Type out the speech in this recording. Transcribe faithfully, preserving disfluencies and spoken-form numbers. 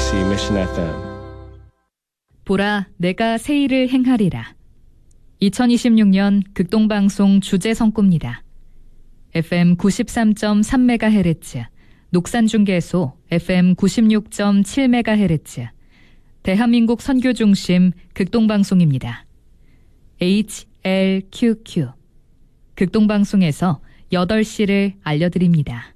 케이비씨 Mission 에프엠. 보라, 내가 새 일을 행하리라. 이천이십육 년 극동방송 주제 선구입니다. 에프엠 구십삼 점 삼 메가헤르츠, 녹산중계소 에프엠 구십육 점 칠 메가헤르츠, 대한민국 선교중심 극동방송입니다. 에이치엘큐큐, 극동방송에서 여덟 시를 알려드립니다.